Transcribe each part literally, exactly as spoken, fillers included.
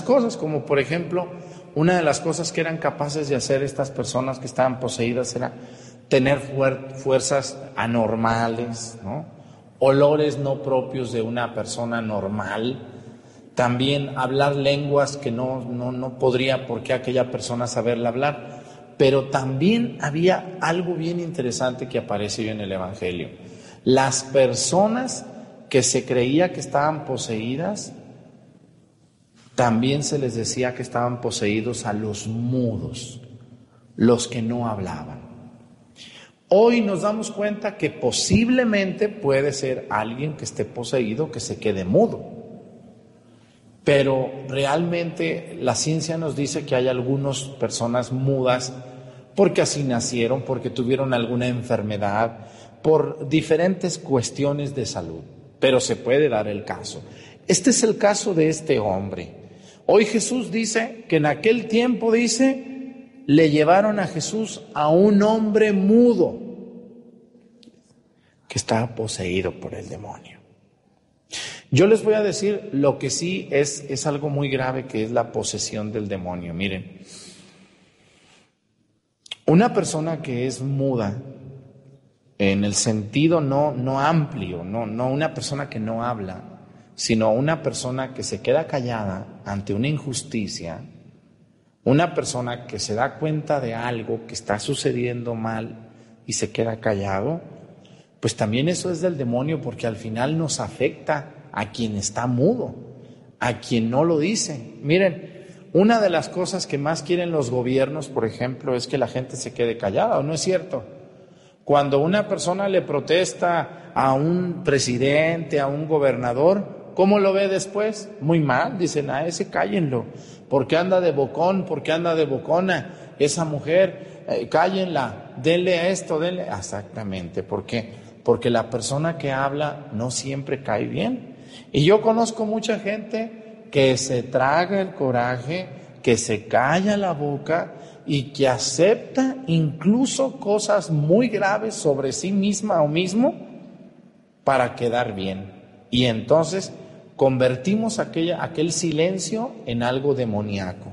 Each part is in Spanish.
cosas, como por ejemplo, una de las cosas que eran capaces de hacer estas personas que estaban poseídas era tener fuer- fuerzas anormales, ¿no? Olores no propios de una persona normal, también hablar lenguas que no, no, no podría por qué aquella persona saberla hablar. Pero también había algo bien interesante que aparece en el Evangelio. Las personas que se creía que estaban poseídas, también se les decía que estaban poseídos a los mudos, los que no hablaban. Hoy nos damos cuenta que posiblemente puede ser alguien que esté poseído, que se quede mudo. Pero realmente la ciencia nos dice que hay algunas personas mudas porque así nacieron, porque tuvieron alguna enfermedad, por diferentes cuestiones de salud. Pero se puede dar el caso. Este es el caso de este hombre. Hoy Jesús dice que en aquel tiempo, dice, le llevaron a Jesús a un hombre mudo que estaba poseído por el demonio. Yo les voy a decir lo que sí es, es algo muy grave, que es la posesión del demonio. Miren, una persona que es muda, en el sentido no, no amplio, no, no una persona que no habla, sino una persona que se queda callada ante una injusticia, una persona que se da cuenta de algo que está sucediendo mal y se queda callado, pues también eso es del demonio, porque al final nos afecta a quien está mudo, a quien no lo dice. Miren, una de las cosas que más quieren los gobiernos, por ejemplo, es que la gente se quede callada, ¿o no es cierto? Cuando una persona le protesta a un presidente, a un gobernador, ¿cómo lo ve después? Muy mal, dicen, a ese cállenlo, porque anda de bocón, porque anda de bocona, esa mujer, eh, cállenla, denle esto, denle, exactamente, ¿por qué? Porque la persona que habla no siempre cae bien. Y yo conozco mucha gente que se traga el coraje, que se calla la boca y que acepta incluso cosas muy graves sobre sí misma o mismo para quedar bien. Y entonces convertimos aquella, aquel silencio en algo demoníaco.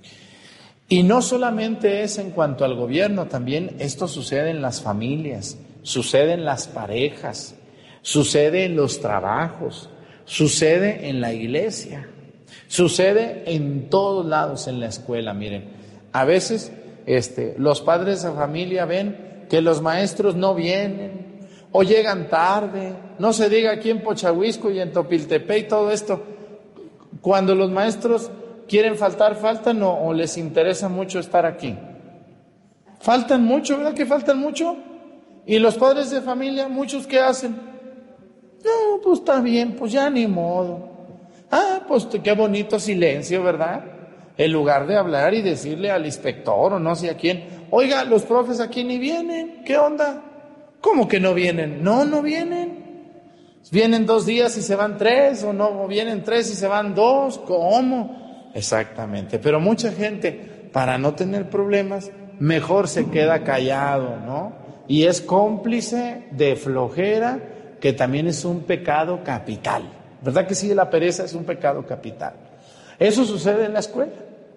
Y no solamente es en cuanto al gobierno, también esto sucede en las familias, sucede en las parejas, sucede en los trabajos, sucede en la iglesia, sucede en todos lados, en la escuela. Miren, a veces este, los padres de familia ven que los maestros no vienen o llegan tarde, no se diga aquí en Pochahuisco y en Topiltepec y todo esto. Cuando los maestros quieren faltar, faltan o, o les interesa mucho estar aquí. Faltan mucho, ¿verdad que faltan mucho? Y los padres de familia, muchos, ¿qué hacen? No, pues está bien, pues ya ni modo. Ah, pues qué bonito silencio, ¿verdad? En lugar de hablar y decirle al inspector o no sé a quién, oiga, los profes aquí ni vienen, ¿qué onda? ¿Cómo que no vienen? No, no vienen. Vienen dos días y se van tres, o no, o vienen tres y se van dos, ¿cómo? Exactamente, pero mucha gente, para no tener problemas, mejor se queda callado, ¿no? Y es cómplice de flojera, que también es un pecado capital. ¿Verdad que sí? La pereza es un pecado capital. Eso sucede en la escuela.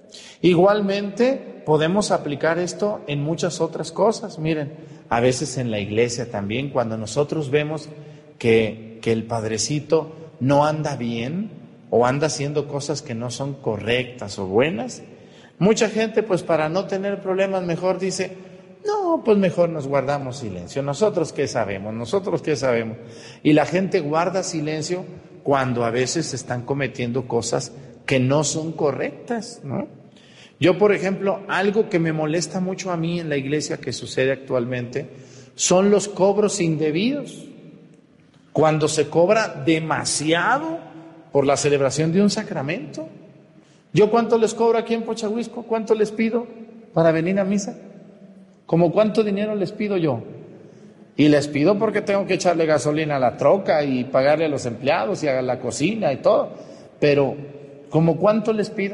Igualmente podemos aplicar esto en muchas otras cosas. Miren, a veces en la iglesia también, cuando nosotros vemos que, que el padrecito no anda bien o anda haciendo cosas que no son correctas o buenas, mucha gente, pues para no tener problemas, mejor dice, no, pues mejor nos guardamos silencio. ¿Nosotros qué sabemos? ¿Nosotros qué sabemos? Y la gente guarda silencio cuando a veces están cometiendo cosas que no son correctas, ¿no? Yo, por ejemplo, algo que me molesta mucho a mí en la iglesia que sucede actualmente son los cobros indebidos. Cuando se cobra demasiado por la celebración de un sacramento. ¿Yo cuánto les cobro aquí en Pochahuisco? ¿Cuánto les pido para venir a misa? ¿Cómo cuánto dinero les pido yo? Y les pido porque tengo que echarle gasolina a la troca y pagarle a los empleados y a la cocina y todo. Pero, ¿cómo cuánto les pido?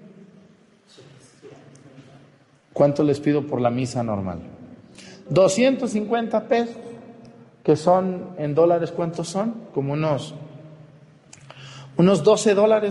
¿Cuánto les pido por la misa normal? doscientos cincuenta pesos, que son en dólares, ¿cuántos son? Como unos, unos doce dólares, ¿no?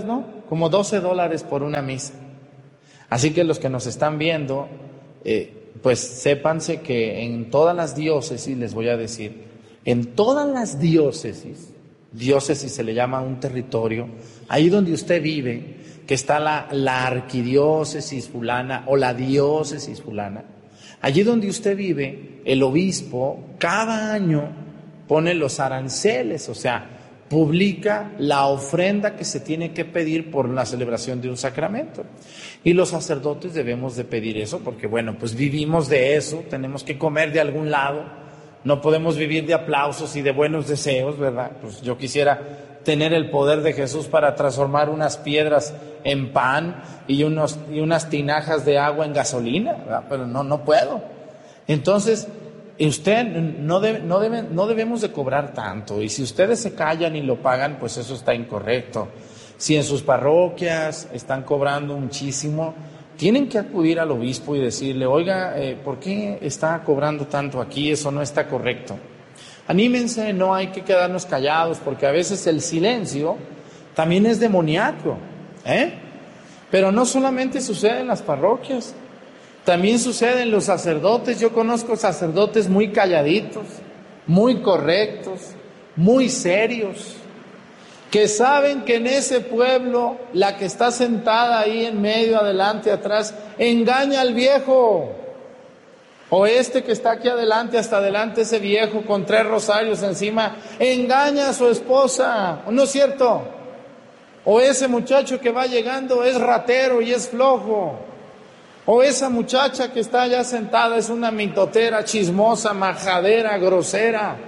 como doce dólares por una misa. Así que los que nos están viendo, eh, pues sépanse que en todas las diócesis, les voy a decir, en todas las diócesis, diócesis se le llama un territorio, ahí donde usted vive, que está la, la arquidiócesis fulana o la diócesis fulana, allí donde usted vive, el obispo cada año pone los aranceles, o sea, publica la ofrenda que se tiene que pedir por la celebración de un sacramento. Y los sacerdotes debemos de pedir eso porque, bueno, pues vivimos de eso, tenemos que comer de algún lado, no podemos vivir de aplausos y de buenos deseos, ¿verdad? Pues yo quisiera tener el poder de Jesús para transformar unas piedras en pan y, unos, y unas tinajas de agua en gasolina, ¿verdad? Pero no, no puedo. Entonces, usted no, debe, no, debe, no debemos de cobrar tanto, y si ustedes se callan y lo pagan, pues eso está incorrecto. Si en sus parroquias están cobrando muchísimo, tienen que acudir al obispo y decirle, oiga, eh, ¿por qué está cobrando tanto aquí? Eso no está correcto. Anímense, no hay que quedarnos callados, porque a veces el silencio también es demoníaco, ¿eh? Pero no solamente sucede en las parroquias, también sucede en los sacerdotes. Yo conozco sacerdotes muy calladitos, muy correctos, muy serios, que saben que en ese pueblo la que está sentada ahí en medio, adelante, atrás, engaña al viejo. O este que está aquí adelante, hasta adelante, ese viejo con tres rosarios encima, engaña a su esposa, ¿no es cierto? O ese muchacho que va llegando es ratero y es flojo. O esa muchacha que está allá sentada es una mitotera, chismosa, majadera, grosera.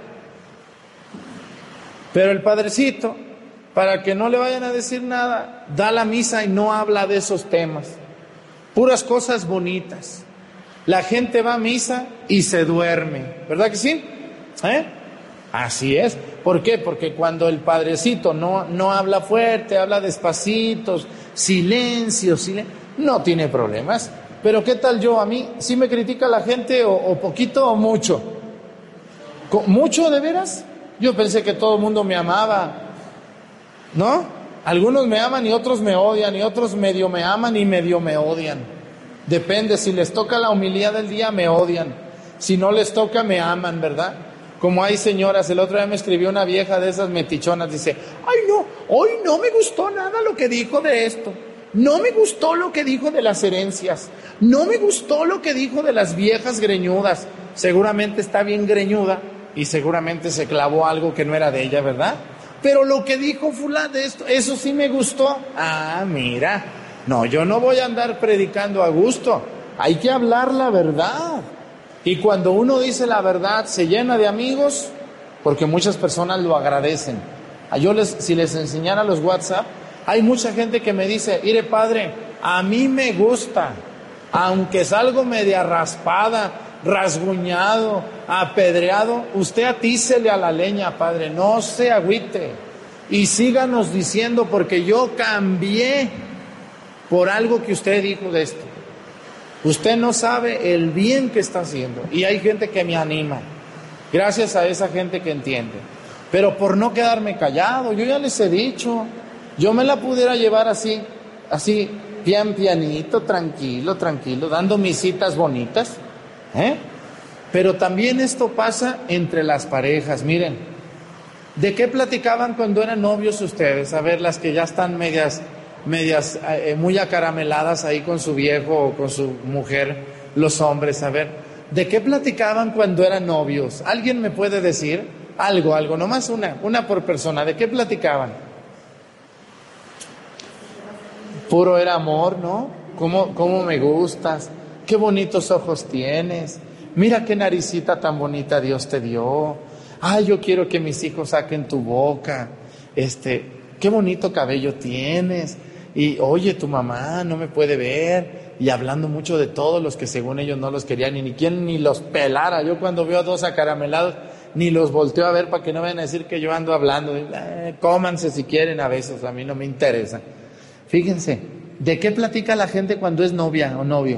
Pero el padrecito, para que no le vayan a decir nada, da la misa y no habla de esos temas. Puras cosas bonitas. La gente va a misa y se duerme, ¿verdad que sí? ¿Eh? Así es. ¿Por qué? Porque cuando el padrecito no, no habla fuerte, habla despacitos, silencio, silencio, no tiene problemas. Pero ¿qué tal yo? A mí, ¿sí me critica la gente o, o poquito o mucho? ¿Mucho de veras? Yo pensé que todo el mundo me amaba, ¿no? Algunos me aman y otros me odian, y otros medio me aman y medio me odian. Depende, si les toca la homilía del día me odian, si no les toca me aman, ¿verdad? Como hay señoras, el otro día me escribió una vieja de esas metichonas, dice, ay no, hoy no me gustó nada lo que dijo de esto. No me gustó lo que dijo de las herencias. No me gustó lo que dijo de las viejas greñudas. Seguramente está bien greñuda y seguramente se clavó algo que no era de ella, ¿verdad? Pero lo que dijo fulano de esto, eso sí me gustó. Ah, mira. No, yo no voy a andar predicando a gusto. Hay que hablar la verdad. Y cuando uno dice la verdad, se llena de amigos, porque muchas personas lo agradecen. Yo les, si les enseñara los WhatsApp, hay mucha gente que me dice, mire padre, a mí me gusta, aunque salgo media raspada, rasguñado, apedreado, usted atícele a la leña, padre, no se agüite. Y síganos diciendo, porque yo cambié por algo que usted dijo de esto. Usted no sabe el bien que está haciendo. Y hay gente que me anima, gracias a esa gente que entiende. Pero por no quedarme callado, yo ya les he dicho, yo me la pudiera llevar así, así, pian pianito, tranquilo, tranquilo, dando mis citas bonitas, ¿eh? Pero también esto pasa entre las parejas. Miren, ¿de qué platicaban cuando eran novios ustedes? A ver, las que ya están medias, medias eh, muy acarameladas ahí con su viejo o con su mujer, los hombres, a ver, ¿de qué platicaban cuando eran novios? ¿Alguien me puede decir? Algo, algo, nomás una, una por persona. ¿De qué platicaban? Puro era amor, ¿no? ¿Cómo, cómo me gustas? Qué bonitos ojos tienes. Mira qué naricita tan bonita Dios te dio. Ay, yo quiero que mis hijos saquen tu boca. Este, qué bonito cabello tienes. Y oye, tu mamá no me puede ver. Y hablando mucho de todos los que según ellos no los querían y ni quien ni los pelara. Yo cuando veo a dos acaramelados ni los volteo a ver para que no vayan a decir que yo ando hablando. Eh, cómanse si quieren a besos, a mí no me interesa. Fíjense, ¿de qué platica la gente cuando es novia o novio?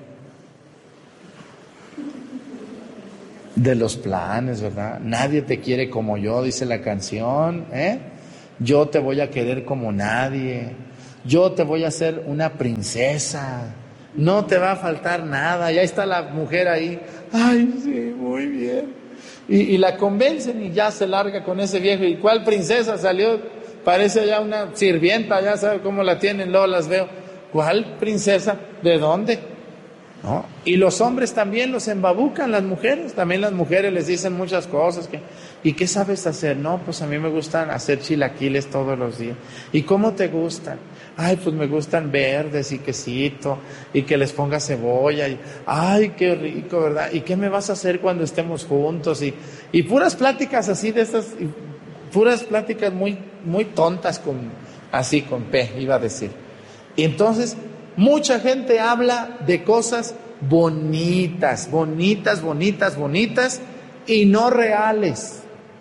De los planes, ¿verdad? Nadie te quiere como yo, dice la canción, ¿eh? Yo te voy a querer como nadie. yo te voy a hacer una princesa, no te va a faltar nada. Y ahí está la mujer ahí, ay, sí, muy bien. Y, y la convencen y ya se larga con ese viejo. ¿Y cuál princesa salió? Parece ya una sirvienta, ya sabe cómo la tienen, luego las veo. ¿Cuál princesa? ¿De dónde? ¿No? Y los hombres también los embabucan, las mujeres, también las mujeres les dicen muchas cosas. Que, ¿y qué sabes hacer? No, pues a mí me gustan hacer chilaquiles todos los días. ¿Y cómo te gustan? Ay, pues me gustan verdes y quesito, y que les ponga cebolla, y ay, qué rico, ¿verdad? ¿Y qué me vas a hacer cuando estemos juntos? Y, y puras pláticas así de esas, puras pláticas muy, muy tontas, con, así con P, iba a decir. Y entonces, mucha gente habla de cosas bonitas, bonitas, bonitas, bonitas, y no reales.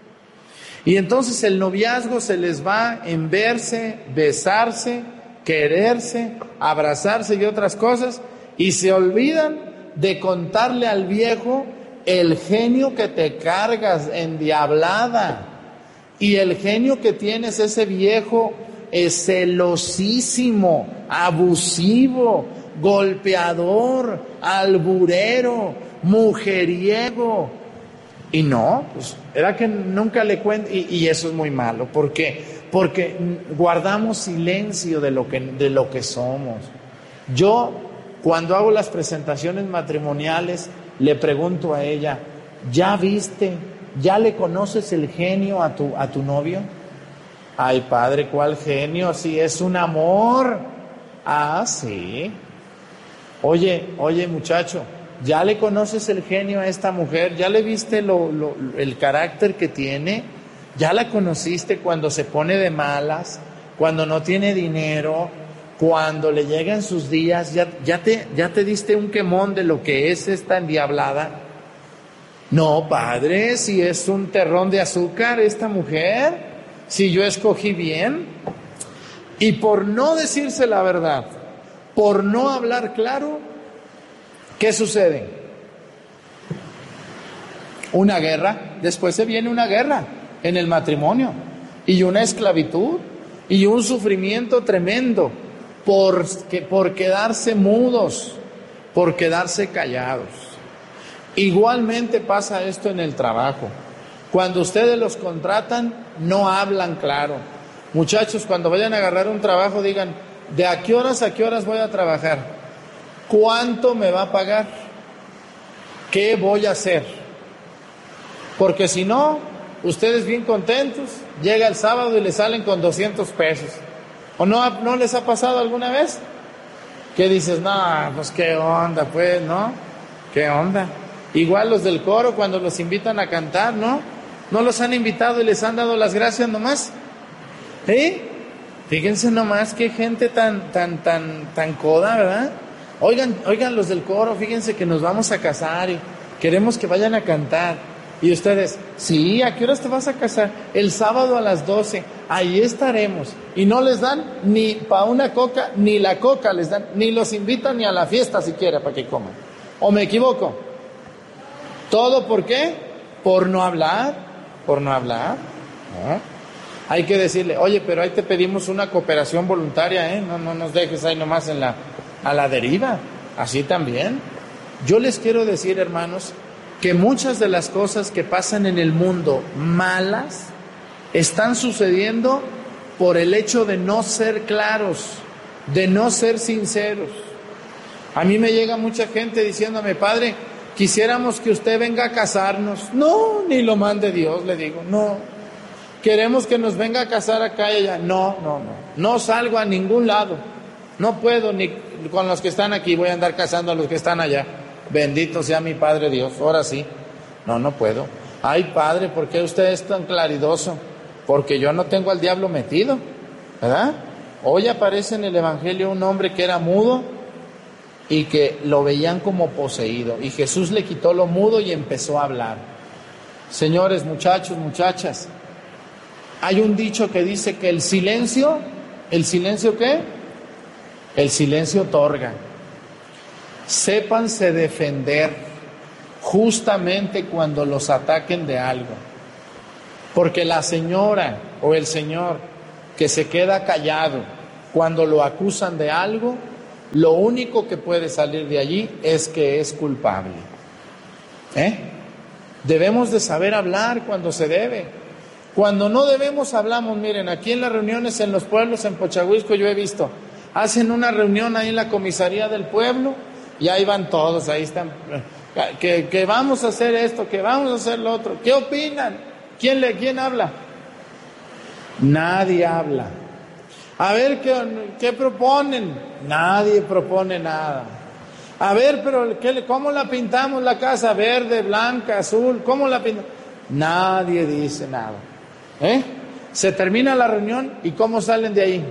Y entonces el noviazgo se les va en verse, besarse, quererse, abrazarse y otras cosas, y se olvidan de contarle al viejo el genio que te cargas endiablada, y el genio que tienes ese viejo es celosísimo, abusivo, golpeador, alburero, mujeriego. Y no, pues era que nunca le cuento, y, y eso es muy malo. ¿Por qué? Porque guardamos silencio de lo que, de lo que somos. Yo, cuando hago las presentaciones matrimoniales, le pregunto a ella, ¿ya viste, ya le conoces el genio a tu, a tu novio? Ay, padre, ¿cuál genio? Si es un amor. Ah, sí. Oye, oye, muchacho, ¿ya le conoces el genio a esta mujer? ¿Ya le viste lo, lo, el carácter que tiene? ¿Ya la conociste cuando se pone de malas? Cuando no tiene dinero, cuando le llegan sus días, ¿ya, ya, te, ya te diste un quemón de lo que es esta endiablada? No, padre, si es un terrón de azúcar esta mujer, si yo escogí bien. Y por no decirse la verdad, por no hablar claro, ¿qué sucede? Una guerra, después se viene una guerra en el matrimonio, y una esclavitud, y un sufrimiento tremendo, por, que, por quedarse mudos, por quedarse callados. Igualmente pasa esto en el trabajo. Cuando ustedes los contratan, no hablan claro. Muchachos, cuando vayan a agarrar un trabajo, digan, ¿de a qué horas a qué horas voy a trabajar? ¿Cuánto me va a pagar? ¿Qué voy a hacer? Porque si no, ustedes bien contentos, llega el sábado y les salen con doscientos pesos. ¿O no, no les ha pasado alguna vez? ¿Qué dices? No, pues qué onda, pues, ¿no? ¿Qué onda? Igual los del coro cuando los invitan a cantar, ¿no? ¿No los han invitado y les han dado las gracias nomás? ¿Eh? Fíjense nomás qué gente tan, tan, tan, tan coda, ¿verdad? Oigan, oigan los del coro, fíjense que nos vamos a casar y queremos que vayan a cantar. Y ustedes, sí, ¿a qué horas te vas a casar? El sábado a las doce, ahí estaremos. Y no les dan ni para una coca, ni la coca les dan, ni los invitan ni a la fiesta siquiera para que coman. ¿O me equivoco? ¿Todo por qué? Por no hablar, por no hablar. ¿No? Hay que decirle, oye, pero ahí te pedimos una cooperación voluntaria, ¿eh? No, no nos dejes ahí nomás en la, a la deriva. Así también. Yo les quiero decir, hermanos, que muchas de las cosas que pasan en el mundo malas están sucediendo por el hecho de no ser claros, de no ser sinceros. A mí me llega mucha gente diciéndome, padre, quisiéramos que usted venga a casarnos. No, ni lo mande Dios, le digo, no. Queremos que nos venga a casar acá y allá. No, no, no. No salgo a ningún lado. No puedo ni con los que están aquí, voy a andar casando a los que están allá. Bendito sea mi Padre Dios, ahora sí. No, no puedo. Ay, Padre, ¿por qué usted es tan claridoso? Porque yo no tengo al diablo metido, ¿verdad? Hoy aparece en el Evangelio un hombre que era mudo y que lo veían como poseído. Y Jesús le quitó lo mudo y empezó a hablar. Señores, muchachos, muchachas, hay un dicho que dice que el silencio, ¿el silencio qué? El silencio otorga. Sépanse defender justamente cuando los ataquen de algo. Porque la señora o el señor que se queda callado cuando lo acusan de algo, lo único que puede salir de allí es que es culpable. ¿Eh? Debemos de saber hablar cuando se debe. Cuando no debemos, hablamos. Miren, aquí en las reuniones en los pueblos, en Pochahuisco, yo he visto, hacen una reunión ahí en la comisaría del pueblo y ahí van todos, ahí están, que, que vamos a hacer esto, que vamos a hacer lo otro. ¿Qué opinan? ¿Quién, le, quién habla? Nadie habla. A ver, ¿qué, qué proponen? Nadie propone nada. A ver, pero ¿qué, ¿cómo la pintamos la casa? Verde, blanca, azul, ¿cómo la pintamos? Nadie dice nada. ¿Eh? Se termina la reunión y ¿cómo salen de ahí?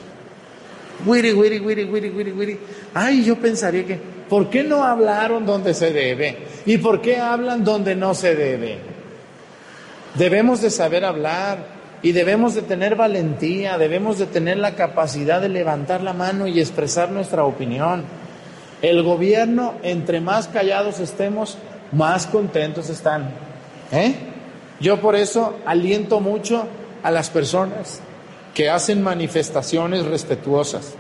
Wiri, wiri, wiri, wiri, wiri, wiri. Ay, yo pensaría que, ¿por qué no hablaron donde se debe? ¿Y por qué hablan donde no se debe? Debemos de saber hablar y debemos de tener valentía, debemos de tener la capacidad de levantar la mano y expresar nuestra opinión. El gobierno, entre más callados estemos, más contentos están. ¿Eh? Yo por eso aliento mucho a las personas que hacen manifestaciones respetuosas,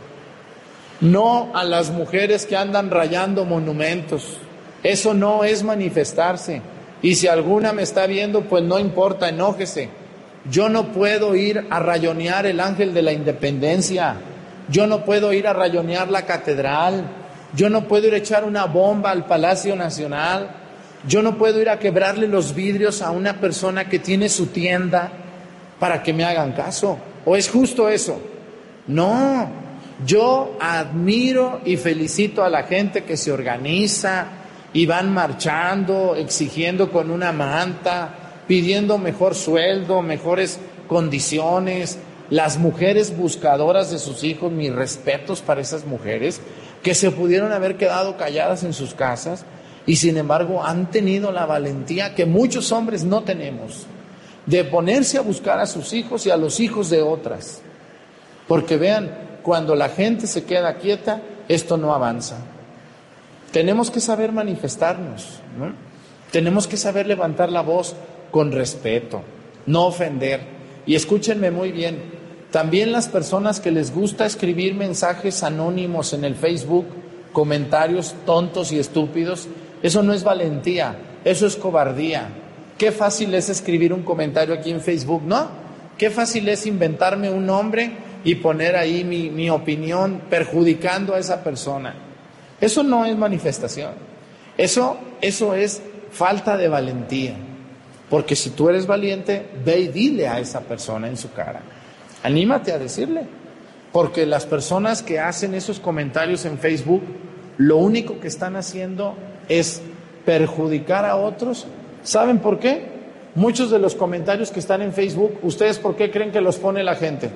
no a las mujeres que andan rayando monumentos. Eso no es manifestarse. Y si alguna me está viendo, pues no importa, enójese. Yo no puedo ir a rayonear el Ángel de la Independencia. Yo no puedo ir a rayonear la catedral. Yo no puedo ir a echar una bomba al Palacio Nacional. Yo no puedo ir a quebrarle los vidrios a una persona que tiene su tienda para que me hagan caso. ¿O es justo eso? No. Yo admiro y felicito a la gente que se organiza y van marchando, exigiendo con una manta, pidiendo mejor sueldo, mejores condiciones. Las mujeres buscadoras de sus hijos, mis respetos para esas mujeres que se pudieron haber quedado calladas en sus casas y sin embargo han tenido la valentía que muchos hombres no tenemos de ponerse a buscar a sus hijos y a los hijos de otras. Porque vean, cuando la gente se queda quieta, esto no avanza. Tenemos que saber manifestarnos, ¿no? Tenemos que saber levantar la voz con respeto, no ofender. Y escúchenme muy bien, también las personas que les gusta escribir mensajes anónimos en el Facebook, comentarios tontos y estúpidos, eso no es valentía, eso es cobardía. Qué fácil es escribir un comentario aquí en Facebook, ¿no? Qué fácil es inventarme un nombre y poner ahí mi, mi opinión perjudicando a esa persona. Eso no es manifestación, eso, eso es falta de valentía. Porque si tú eres valiente, ve y dile a esa persona en su cara. Anímate a decirle. Porque las personas que hacen esos comentarios en Facebook, lo único que están haciendo es perjudicar a otros. ¿Saben por qué? Muchos de los comentarios que están en Facebook, ¿ustedes por qué creen que los pone la gente?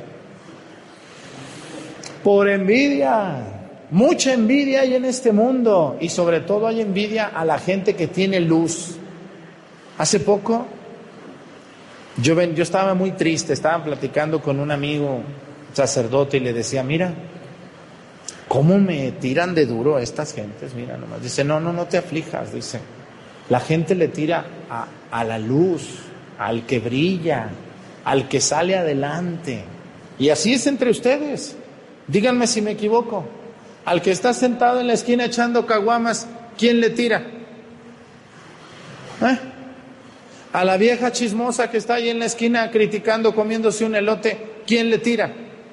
Por envidia. Mucha envidia hay en este mundo y sobre todo hay envidia a la gente que tiene luz. Hace poco yo, ven, yo estaba muy triste, estaba platicando con un amigo sacerdote y le decía, mira, ¿cómo me tiran de duro estas gentes? Mira nomás, dice, no, no, no te aflijas, dice, la gente le tira a, a la luz, al que brilla, al que sale adelante. Y así es entre ustedes, díganme si me equivoco. Al que está sentado en la esquina echando caguamas, ¿quién le tira? ¿Eh? A la vieja chismosa que está ahí en la esquina criticando, comiéndose un elote, ¿quién le tira?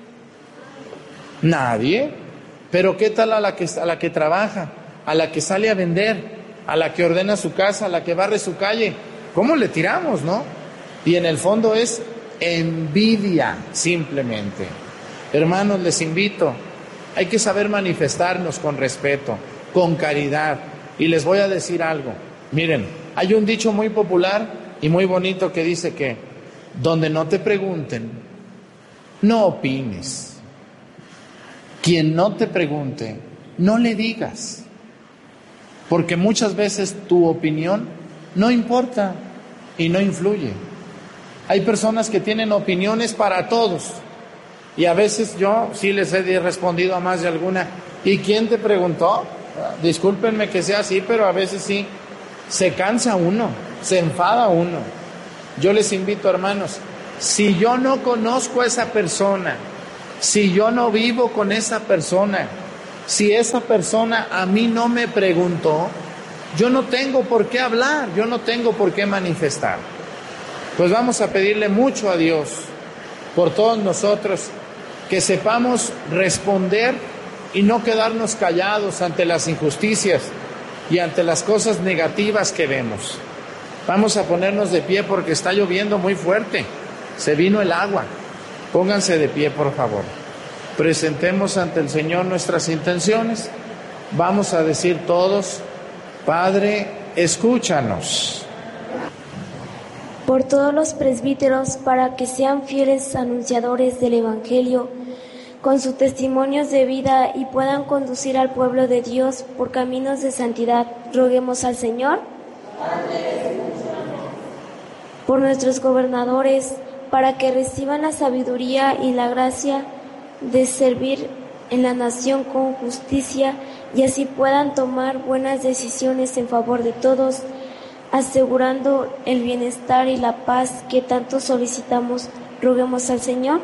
Nadie. Pero ¿qué tal a la que, a la que trabaja, a la que sale a vender, a la que ordena su casa, a la que barre su calle? ¿Cómo le tiramos, no? Y en el fondo es envidia, simplemente. Hermanos, les invito, hay que saber manifestarnos con respeto, con caridad. Y les voy a decir algo. Miren, hay un dicho muy popular y muy bonito que dice que donde no te pregunten, no opines. Quien no te pregunte, no le digas. Porque muchas veces tu opinión no importa y no influye. Hay personas que tienen opiniones para todos. Y a veces yo sí les he respondido a más de alguna. ¿Y quién te preguntó? Discúlpenme que sea así, pero a veces sí. Se cansa uno, se enfada uno. Yo les invito, hermanos, si yo no conozco a esa persona Si yo no vivo con esa persona, si esa persona a mí no me preguntó, yo no tengo por qué hablar, yo no tengo por qué manifestar. Pues vamos a pedirle mucho a Dios por todos nosotros, que sepamos responder y no quedarnos callados ante las injusticias y ante las cosas negativas que vemos. Vamos a ponernos de pie porque está lloviendo muy fuerte, se vino el agua. Pónganse de pie, por favor. Presentemos ante el Señor nuestras intenciones. Vamos a decir todos: Padre, escúchanos. Por todos los presbíteros, para que sean fieles anunciadores del Evangelio, con sus testimonios de vida y puedan conducir al pueblo de Dios por caminos de santidad, roguemos al Señor. Por nuestros gobernadores, para que reciban la sabiduría y la gracia de servir en la nación con justicia y así puedan tomar buenas decisiones en favor de todos, asegurando el bienestar y la paz que tanto solicitamos, roguemos al Señor.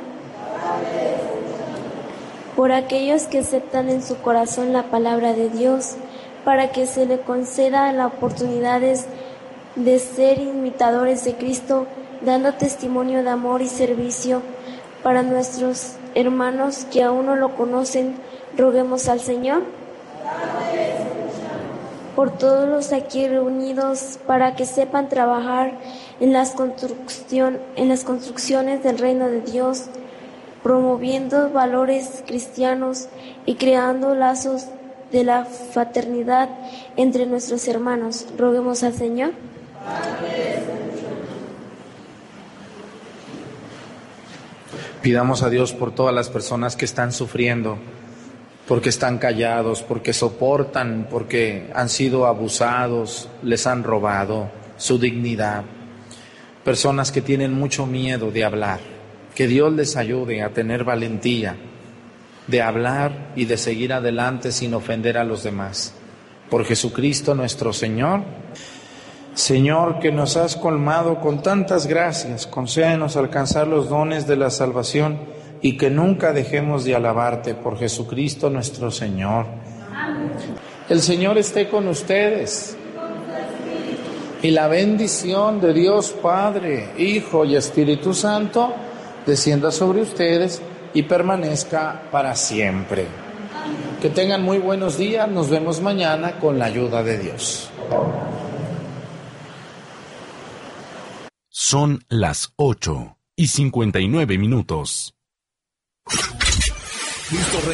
Por aquellos que aceptan en su corazón la palabra de Dios, para que se le conceda la oportunidad de ser imitadores de Cristo, dando testimonio de amor y servicio para nuestros hermanos que aún no lo conocen, roguemos al Señor. Por todos los aquí reunidos, para que sepan trabajar en las, construcción, en las construcciones del reino de Dios, promoviendo valores cristianos y creando lazos de la fraternidad entre nuestros hermanos. Roguemos al Señor. Pidamos a Dios por todas las personas que están sufriendo, porque están callados, porque soportan, porque han sido abusados, les han robado su dignidad. Personas que tienen mucho miedo de hablar. Que Dios les ayude a tener valentía de hablar y de seguir adelante sin ofender a los demás. Por Jesucristo nuestro Señor. Señor, que nos has colmado con tantas gracias, concédenos alcanzar los dones de la salvación y que nunca dejemos de alabarte, por Jesucristo nuestro Señor. Amén. El Señor esté con ustedes. Y la bendición de Dios Padre, Hijo y Espíritu Santo descienda sobre ustedes y permanezca para siempre. Que tengan muy buenos días. Nos vemos mañana con la ayuda de Dios. Son las ocho y cincuenta y nueve minutos. Cristo Rey.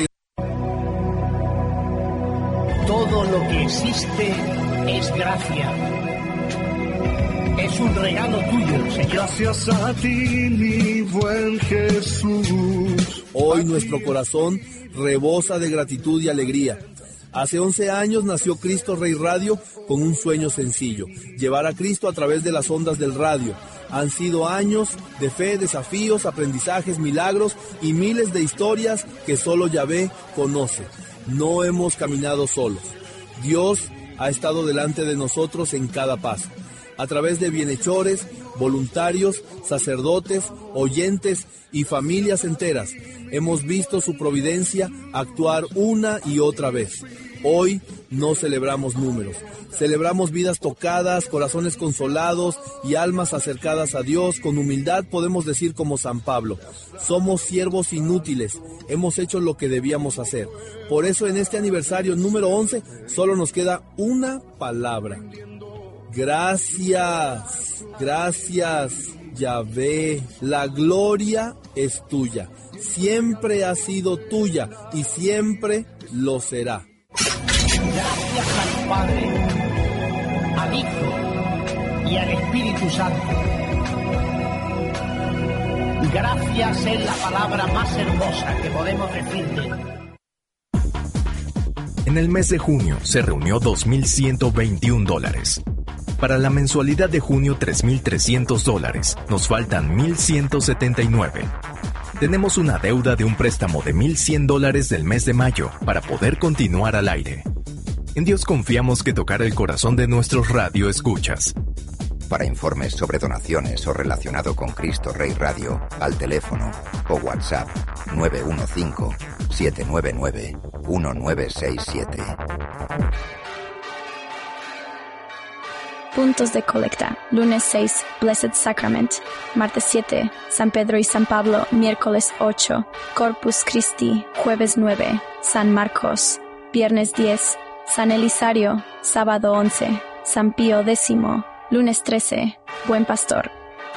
Todo lo que existe es gracia. Es un regalo tuyo, Señor. Gracias a ti, mi buen Jesús. Hoy nuestro corazón rebosa de gratitud y alegría. Hace once años nació Cristo Rey Radio con un sueño sencillo: llevar a Cristo a través de las ondas del radio. Han sido años de fe, desafíos, aprendizajes, milagros y miles de historias que solo Yahvé conoce. No hemos caminado solos. Dios ha estado delante de nosotros en cada paso. A través de bienhechores, voluntarios, sacerdotes, oyentes y familias enteras, hemos visto su providencia actuar una y otra vez. Hoy no celebramos números, celebramos vidas tocadas, corazones consolados y almas acercadas a Dios. Con humildad podemos decir como San Pablo: somos siervos inútiles, hemos hecho lo que debíamos hacer. Por eso en este aniversario número once solo nos queda una palabra: gracias, gracias, Yahvé. La gloria es tuya, siempre ha sido tuya y siempre lo será. Gracias al Padre, al Hijo y al Espíritu Santo. Gracias es la palabra más hermosa que podemos decirte. En el mes de junio se reunió dos mil ciento veintiún dólares. Para la mensualidad de junio, tres mil trescientos dólares. Nos faltan mil ciento setenta y nueve. Tenemos una deuda de un préstamo de mil cien dólares del mes de mayo para poder continuar al aire. En Dios confiamos que tocará el corazón de nuestros radioescuchas. Para informes sobre donaciones o relacionado con Cristo Rey Radio, al teléfono o WhatsApp nueve uno cinco, siete nueve nueve, uno nueve seis siete. Puntos de colecta. Lunes seis, Blessed Sacrament. Martes siete, San Pedro y San Pablo. Miércoles ocho, Corpus Christi. Jueves nueve, San Marcos. Viernes diez, San Elisario. Sábado once, San Pío X. Lunes trece, Buen Pastor.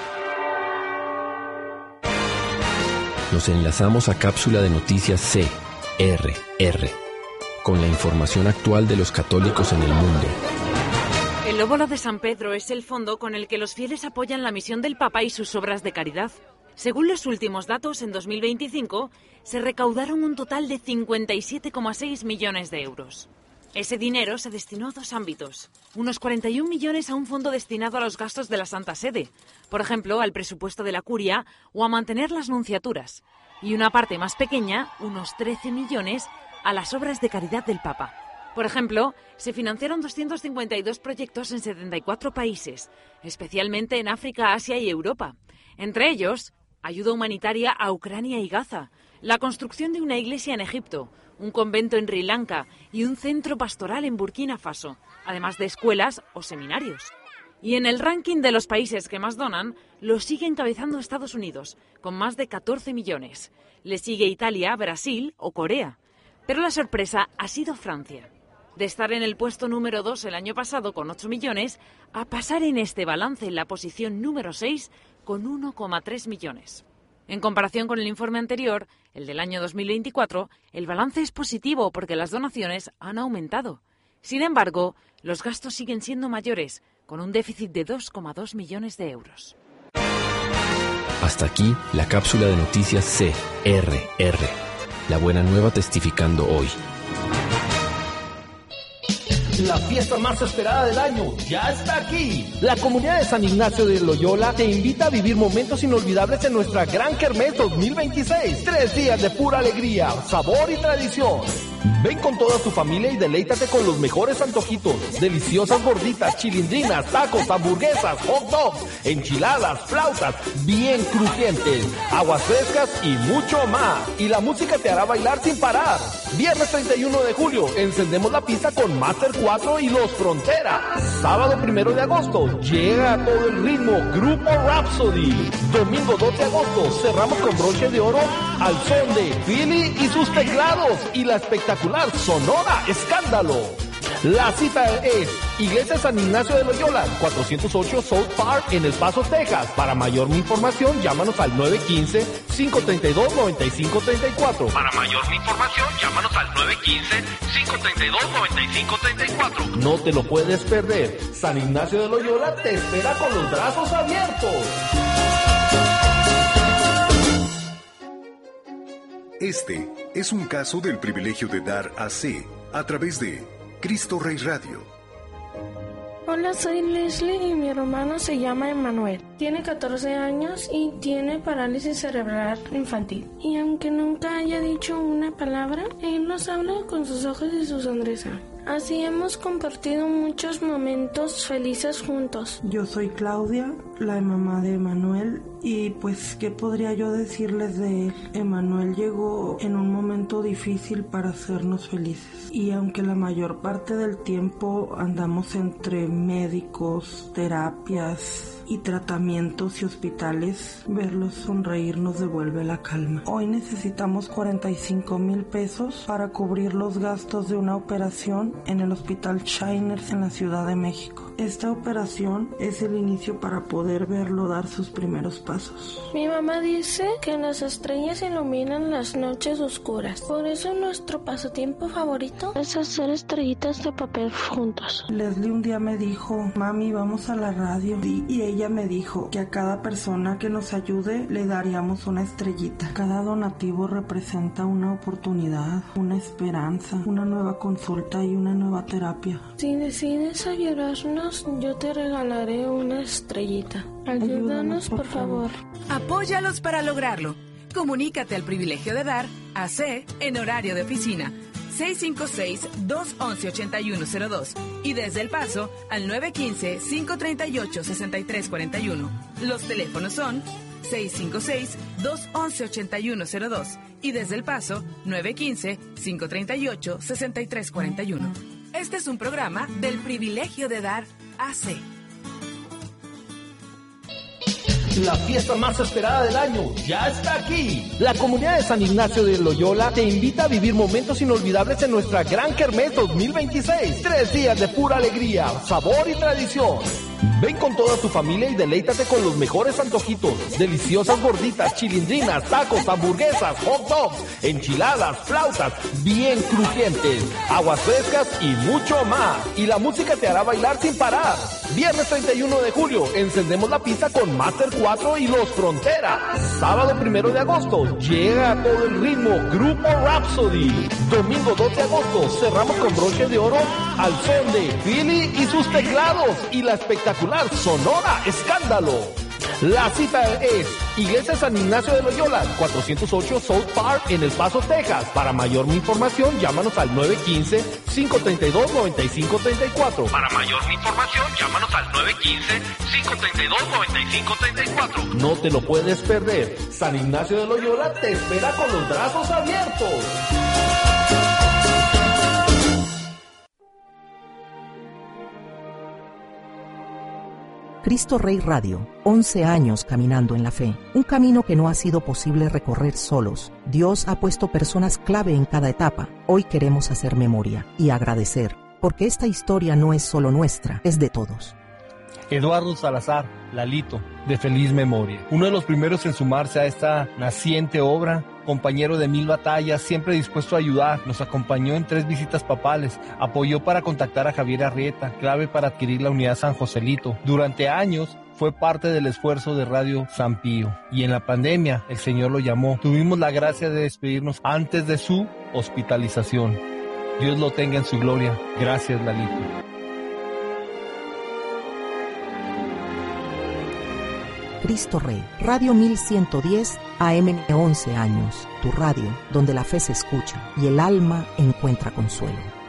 Nos enlazamos a cápsula de noticias C R R con la información actual de los católicos en el mundo. El Óbolo de San Pedro es el fondo con el que los fieles apoyan la misión del Papa y sus obras de caridad. Según los últimos datos, en dos mil veinticinco se recaudaron un total de cincuenta y siete coma seis millones de euros. Ese dinero se destinó a dos ámbitos. Unos cuarenta y un millones a un fondo destinado a los gastos de la Santa Sede, por ejemplo, al presupuesto de la Curia o a mantener las nunciaturas. Y una parte más pequeña, unos trece millones, a las obras de caridad del Papa. Por ejemplo, se financiaron doscientos cincuenta y dos proyectos en setenta y cuatro países, especialmente en África, Asia y Europa. Entre ellos, ayuda humanitaria a Ucrania y Gaza, la construcción de una iglesia en Egipto, un convento en Sri Lanka y un centro pastoral en Burkina Faso, además de escuelas o seminarios. Y en el ranking de los países que más donan, lo sigue encabezando Estados Unidos, con más de catorce millones. Le sigue Italia, Brasil o Corea. Pero la sorpresa ha sido Francia. De estar en el puesto número dos el año pasado con ocho millones, a pasar en este balance en la posición número seis con uno coma tres millones. En comparación con el informe anterior, el del año dos mil veinticuatro, el balance es positivo porque las donaciones han aumentado. Sin embargo, los gastos siguen siendo mayores, con un déficit de dos coma dos millones de euros. Hasta aquí la cápsula de noticias C R R. La buena nueva testificando hoy. La fiesta más esperada del año ya está aquí. La comunidad de San Ignacio de Loyola te invita a vivir momentos inolvidables en nuestra Gran Kermés dos mil veintiséis. Tres días de pura alegría, sabor y tradición. Ven con toda tu familia y deleítate con los mejores antojitos, deliciosas gorditas, chilindrinas, tacos, hamburguesas, hot dogs, enchiladas, flautas, bien crujientes, aguas frescas y mucho más. Y la música te hará bailar sin parar. Viernes treinta y uno de julio, encendemos la pista con Master cuatro y Los Frontera. Sábado primero de agosto, llega a todo el ritmo Grupo Rhapsody. Domingo dos de agosto, cerramos con broche de oro al son de Philly y sus teclados y la espectacular Sonora Escándalo. La cita es Iglesia San Ignacio de Loyola, cuatrocientos ocho South Park en El Paso, Texas. Para mayor información, llámanos al nueve uno cinco, cinco tres dos, nueve cinco tres cuatro. Para mayor información, llámanos al nueve uno cinco, cinco tres dos, nueve cinco tres cuatro. No te lo puedes perder. San Ignacio de Loyola te espera con los brazos abiertos. Este es un caso del privilegio de dar a C a través de Cristo Rey Radio. Hola, soy Leslie y mi hermano se llama Emanuel. Tiene catorce años y tiene parálisis cerebral infantil. Y aunque nunca haya dicho una palabra, él nos habla con sus ojos y su sonrisa. Así hemos compartido muchos momentos felices juntos. Yo soy Claudia, la mamá de Emanuel, y pues, ¿qué podría yo decirles de él? Emanuel llegó en un momento difícil para hacernos felices. Y aunque la mayor parte del tiempo andamos entre médicos, terapias y tratamientos y hospitales, verlos sonreír nos devuelve la calma. Hoy necesitamos cuarenta y cinco mil pesos para cubrir los gastos de una operación en el Hospital Shiners en la Ciudad de México. Esta operación es el inicio para poder verlo dar sus primeros pasos. Mi mamá dice que las estrellas iluminan las noches oscuras. Por eso nuestro pasatiempo favorito es hacer estrellitas de papel juntos. Leslie un día me dijo, mami, vamos a la radio. Y, y ella me dijo que a cada persona que nos ayude le daríamos una estrellita. Cada donativo representa una oportunidad, una esperanza, una nueva consulta y una nueva terapia. Si decides ayudarnos, yo te regalaré una estrellita. Ayúdanos, Ayúdanos por favor. Apóyalos para lograrlo. Comunícate al privilegio de dar a C en horario de oficina. seis cinco seis, dos once, ochenta y uno cero dos y desde El Paso al nueve uno cinco, cinco tres ocho, seis tres cuatro uno. Los teléfonos son seis cinco seis, dos once, ochenta y uno cero dos y desde El Paso nueve uno cinco, cinco tres ocho, seis tres cuatro uno. Este es un programa del privilegio de dar A C. La fiesta más esperada del año ya está aquí. La comunidad de San Ignacio de Loyola te invita a vivir momentos inolvidables en nuestra Gran Kermés dos mil veintiséis. Tres días de pura alegría, sabor y tradición. Ven con toda tu familia y deleítate con los mejores antojitos, deliciosas gorditas, chilindrinas, tacos, hamburguesas, hot dogs, enchiladas, flautas, bien crujientes, aguas frescas y mucho más. Y la música te hará bailar sin parar. Viernes treinta y uno de julio, encendemos la pista con Master cuatro y Los Frontera. Sábado primero de agosto, llega a todo el ritmo Grupo Rhapsody. Domingo dos de agosto, cerramos con broche de oro al son de Philly y sus teclados y la espectacular Sonora Escándalo. La cita es Iglesia San Ignacio de Loyola, cuatrocientos ocho South Park en El Paso, Texas. Para mayor información, llámanos al nueve uno cinco, cinco tres dos, nueve cinco tres cuatro. Para mayor información, llámanos al nueve uno cinco, cinco tres dos, nueve cinco tres cuatro. No te lo puedes perder. San Ignacio de Loyola te espera con los brazos abiertos. Cristo Rey Radio, once años caminando en la fe. Un camino que no ha sido posible recorrer solos. Dios ha puesto personas clave en cada etapa. Hoy queremos hacer memoria y agradecer, porque esta historia no es solo nuestra, es de todos. Eduardo Salazar, Lalito, de feliz memoria. Uno de los primeros en sumarse a esta naciente obra, compañero de mil batallas, siempre dispuesto a ayudar, nos acompañó en tres visitas papales, apoyó para contactar a Javier Arrieta, clave para adquirir la unidad San Joselito. Durante años fue parte del esfuerzo de Radio San Pío y en la pandemia el Señor lo llamó. Tuvimos la gracia de despedirnos antes de su hospitalización. Dios lo tenga en su gloria. Gracias, Lalito. Cristo Rey, Radio mil ciento diez, A M once años, tu radio donde la fe se escucha y el alma encuentra consuelo.